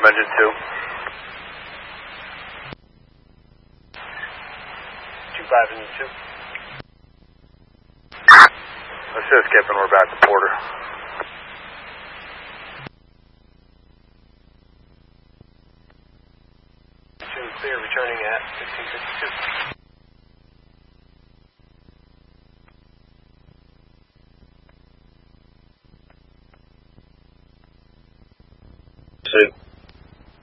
engine 2. 25 engine 2. Assist, Captain, we're back to Porter. Clear, returning at 1652. See.